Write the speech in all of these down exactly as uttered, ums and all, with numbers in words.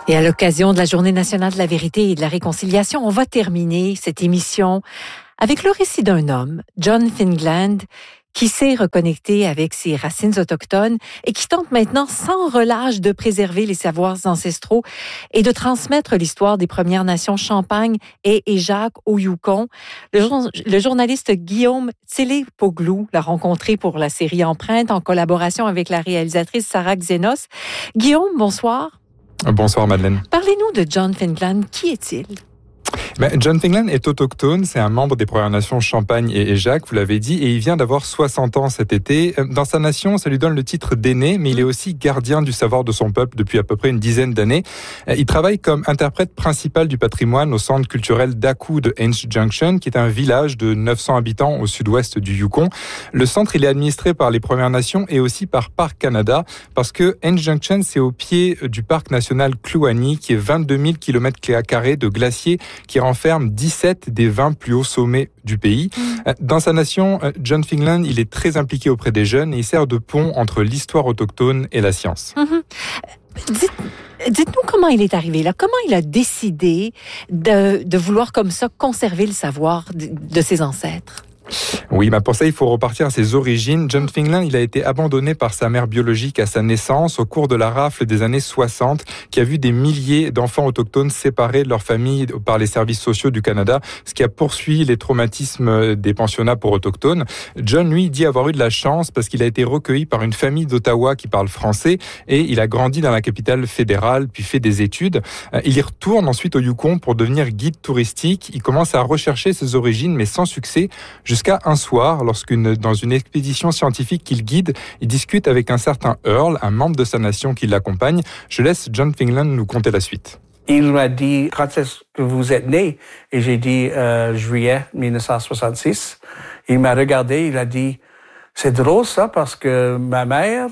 Et à l'occasion de la Journée nationale de la vérité et de la réconciliation, on va terminer cette émission avec le récit d'un homme, John Fingland, qui s'est reconnecté avec ses racines autochtones et qui tente maintenant sans relâche de préserver les savoirs ancestraux et de transmettre l'histoire des Premières Nations Champagne et Éjac au Yukon. Le, jour, le journaliste Guillaume Tsele-Poglou l'a rencontré pour la série Empreinte en collaboration avec la réalisatrice Sarah Xenos. Guillaume, bonsoir. Bonsoir Madeleine. Parlez-nous de John Fingland. Qui est-il? Ben, John Fingland est autochtone, c'est un membre des Premières Nations Champagne et Éjac, vous l'avez dit, et il vient d'avoir soixante ans cet été. Dans sa nation, ça lui donne le titre d'aîné, mais il est aussi gardien du savoir de son peuple depuis à peu près une dizaine d'années. Il travaille comme interprète principal du patrimoine au centre culturel d'Aku de Haines Junction, qui est un village de neuf cents habitants au sud-ouest du Yukon. Le centre, il est administré par les Premières Nations et aussi par Parc Canada, parce que Haines Junction, c'est au pied du parc national Kluane, qui est vingt-deux mille kilomètres carrés de glaciers, qui renferme dix-sept des vingt plus hauts sommets du pays. Dans sa nation, John Fingland, il est très impliqué auprès des jeunes et il sert de pont entre l'histoire autochtone et la science. Mm-hmm. Dites, dites-nous comment il est arrivé là. Comment il a décidé de, de vouloir comme ça conserver le savoir de, de ses ancêtres? Oui, bah pour ça, il faut repartir à ses origines. John Fingland, il a été abandonné par sa mère biologique à sa naissance au cours de la rafle des années soixante, qui a vu des milliers d'enfants autochtones séparés de leur famille par les services sociaux du Canada, ce qui a poursuivi les traumatismes des pensionnats pour autochtones. John, lui, dit avoir eu de la chance parce qu'il a été recueilli par une famille d'Ottawa qui parle français et il a grandi dans la capitale fédérale, puis fait des études. Il y retourne ensuite au Yukon pour devenir guide touristique. Il commence à rechercher ses origines, mais sans succès, jusqu'à un soir, lorsqu'une, dans une expédition scientifique qu'il guide, il discute avec un certain Earl, un membre de sa nation qui l'accompagne. Je laisse John Fingland nous conter la suite. Il m'a dit, quand est-ce que vous êtes né? Et j'ai dit, euh, juillet dix-neuf cent soixante-six. Il m'a regardé, il a dit, c'est drôle ça, parce que ma mère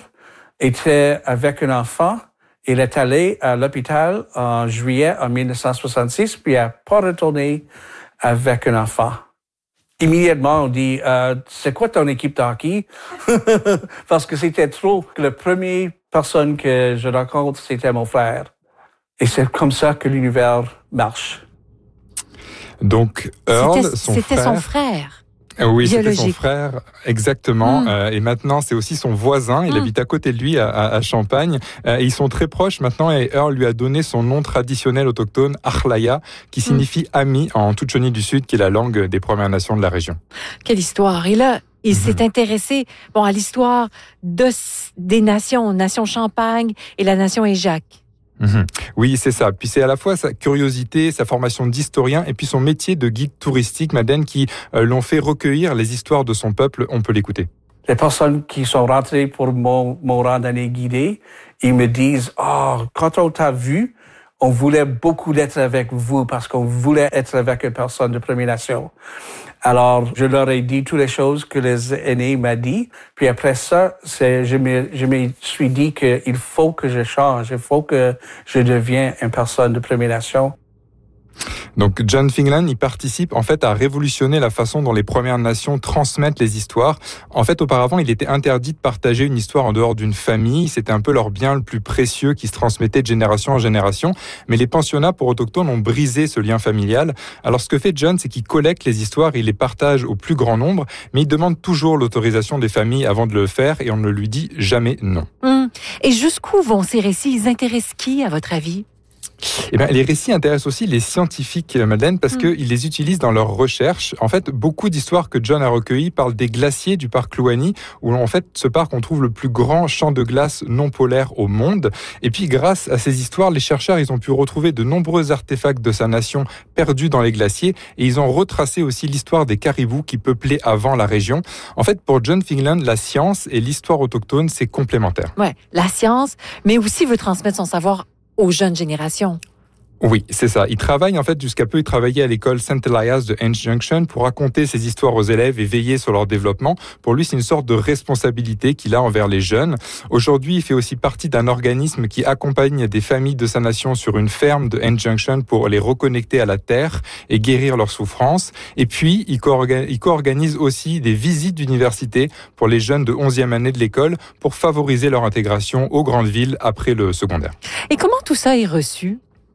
était avec un enfant. Elle est allée à l'hôpital en juillet en dix-neuf cent soixante-six, puis elle n'a pas retourné avec un enfant. Immédiatement, on dit, euh, c'est quoi ton équipe de hockey? Parce que c'était trop. La première personne que je rencontre, c'était mon frère. Et c'est comme ça que l'univers marche. Donc, Earl, c'était, son c'était frère... son frère. Oui, biologique. C'était son frère, exactement. Mm. Euh, et maintenant, c'est aussi son voisin. Il mm. habite à côté de lui, à, à Champagne. Euh, et ils sont très proches maintenant. Et Earl lui a donné son nom traditionnel autochtone, Achlaya, qui signifie mm. ami en Tutchoni du Sud, qui est la langue des Premières Nations de la région. Quelle histoire! Et là, il mm-hmm. s'est intéressé bon, à l'histoire de, des nations, nation Champagne et la nation Éjac. Mmh. Oui, c'est ça. Puis c'est à la fois sa curiosité, sa formation d'historien et puis son métier de guide touristique, Madeleine, qui euh, l'ont fait recueillir les histoires de son peuple. On peut l'écouter. Les personnes qui sont rentrées pour mon, mon randonnée guidée, ils me disent « Oh, quand on t'a vu, on voulait beaucoup d'être avec vous parce qu'on voulait être avec une personne de Première Nation. » Alors, je leur ai dit toutes les choses que les aînés m'ont dit. Puis après ça, c'est, je, me, je me suis dit qu'il faut que je change. Il faut que je devienne une personne de Première Nation. Donc John Fingland, il participe en fait à révolutionner la façon dont les Premières Nations transmettent les histoires. En fait, auparavant, il était interdit de partager une histoire en dehors d'une famille. C'était un peu leur bien le plus précieux qui se transmettait de génération en génération. Mais les pensionnats pour autochtones ont brisé ce lien familial. Alors ce que fait John, c'est qu'il collecte les histoires, il les partage au plus grand nombre, mais il demande toujours l'autorisation des familles avant de le faire et on ne lui dit jamais non. Mmh. Et jusqu'où vont ces récits? Ils intéressent qui, à votre avis? Eh bien, les récits intéressent aussi les scientifiques, Madeleine, parce mmh. qu'ils les utilisent dans leurs recherches. En fait, beaucoup d'histoires que John a recueillies parlent des glaciers du parc Kluane, où en fait, ce parc, on trouve le plus grand champ de glace non polaire au monde. Et puis, grâce à ces histoires, les chercheurs, ils ont pu retrouver de nombreux artefacts de sa nation perdus dans les glaciers, et ils ont retracé aussi l'histoire des caribous qui peuplaient avant la région. En fait, pour John Fingland, la science et l'histoire autochtone, c'est complémentaire. Ouais, la science, mais aussi veut transmettre son savoir aux jeunes générations. Oui, c'est ça. Il travaille, en fait, jusqu'à peu, il travaillait à l'école Saint Elias de Henge Junction pour raconter ses histoires aux élèves et veiller sur leur développement. Pour lui, c'est une sorte de responsabilité qu'il a envers les jeunes. Aujourd'hui, il fait aussi partie d'un organisme qui accompagne des familles de sa nation sur une ferme de Henge Junction pour les reconnecter à la terre et guérir leurs souffrances. Et puis, il co-organise aussi des visites d'université pour les jeunes de onzième année de l'école pour favoriser leur intégration aux grandes villes après le secondaire. Et comment tout ça est reçu?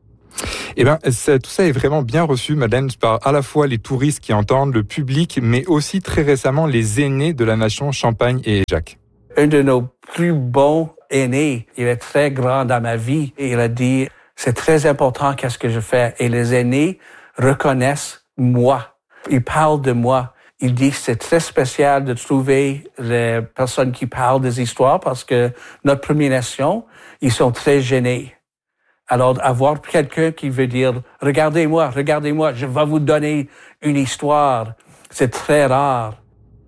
Eh ben, ça, tout ça est vraiment bien reçu, Madeleine, par à la fois les touristes qui entendent, le public, mais aussi très récemment les aînés de la nation Champagne et Jacques. Un de nos plus bons aînés, il est très grand dans ma vie, et il a dit, c'est très important qu'est-ce que je fais. Et les aînés reconnaissent moi. Ils parlent de moi. Il dit que c'est très spécial de trouver les personnes qui parlent des histoires parce que notre Première Nation, ils sont très gênés. Alors, avoir quelqu'un qui veut dire « Regardez-moi, regardez-moi, je vais vous donner une histoire », c'est très rare.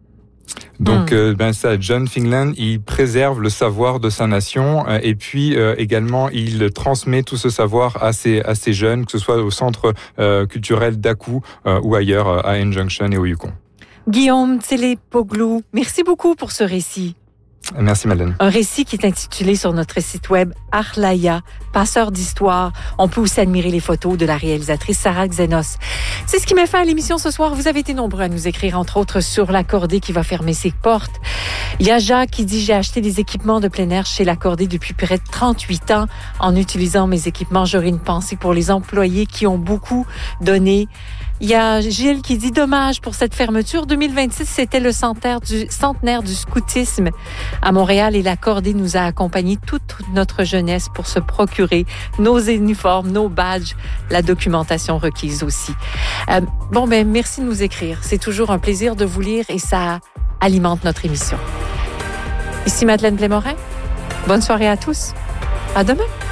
Donc, mmh. euh, ben ça, John Fingland, il préserve le savoir de sa nation euh, et puis euh, également, il transmet tout ce savoir à ses, à ses jeunes, que ce soit au centre euh, culturel d'Akou euh, ou ailleurs à Henge Junction et au Yukon. Guillaume Tselepoglu, merci beaucoup pour ce récit. Merci Madeleine. Un récit qui est intitulé sur notre site web Arlaya, passeur d'histoire. On peut aussi admirer les photos de la réalisatrice Sarah Xenos. C'est ce qui met fin à l'émission ce soir. Vous avez été nombreux à nous écrire, entre autres, sur l'Accordé qui va fermer ses portes. Il y a Jacques qui dit « J'ai acheté des équipements de plein air chez l'Accordé depuis près de trente-huit ans. En utilisant mes équipements, j'aurai une pensée pour les employés qui ont beaucoup donné. » Il y a Gilles qui dit « Dommage pour cette fermeture. deux mille vingt-six, c'était le centenaire du, centenaire du scoutisme à Montréal et l'Accordé nous a accompagnés toute notre jeunesse pour se procurer nos uniformes, nos badges, la documentation requise aussi. Euh, bon, ben merci de nous écrire. C'est toujours un plaisir de vous lire et ça alimente notre émission. Ici Madeleine Blais-Morin. Bonne soirée à tous. À demain.